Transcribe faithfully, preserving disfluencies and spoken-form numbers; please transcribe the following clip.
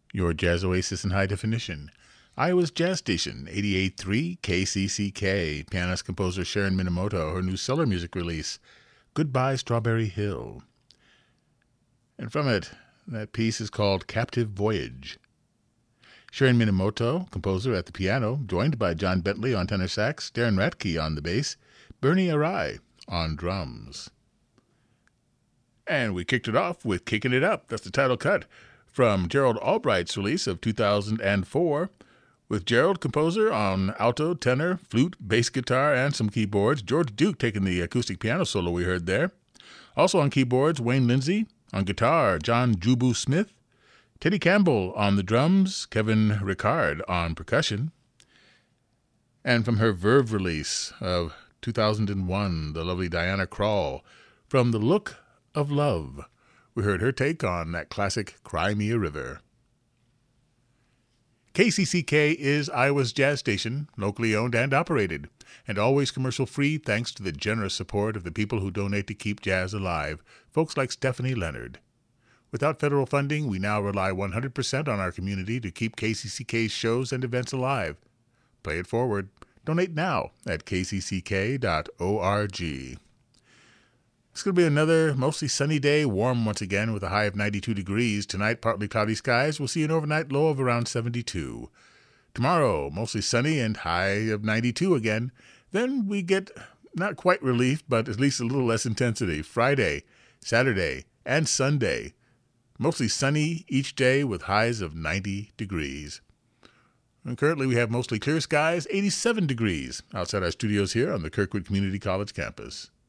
Your jazz oasis in high definition. Iowa's Jazz Station, eighty-eight point three K C C K. Pianist composer Sharon Minamoto, her new solo music release, Goodbye Strawberry Hill. And from it, that piece is called Captive Voyage. Sharon Minamoto, composer at the piano, joined by John Bentley on tenor sax, Darren Ratke on the bass, Bernie Arai on drums. And we kicked it off with Kicking It Up. That's the title cut from Gerald Albright's release of two thousand four, with Gerald, composer, on alto, tenor, flute, bass guitar, and some keyboards. George Duke taking the acoustic piano solo we heard there. Also on keyboards, Wayne Lindsay. On guitar, John Jubu Smith. Teddy Campbell on the drums. Kevin Ricard on percussion. And from her Verve release of two thousand one, the lovely Diana Krall, from The Look of Love, we heard her take on that classic Cry Me a River. K C C K is Iowa's jazz station, locally owned and operated, and always commercial-free thanks to the generous support of the people who donate to keep jazz alive, folks like Stephanie Leonard. Without federal funding, we now rely one hundred percent on our community to keep K C C K's shows and events alive. Play it forward. Donate now at k c c k dot org. It's going to be another mostly sunny day, warm once again with a high of ninety-two degrees. Tonight, partly cloudy skies. We'll see an overnight low of around seventy-two. Tomorrow, mostly sunny and high of ninety-two again. Then we get not quite relief, but at least a little less intensity. Friday, Saturday, and Sunday, mostly sunny each day with highs of ninety degrees. And currently we have mostly clear skies, eighty-seven degrees outside our studios here on the Kirkwood Community College campus.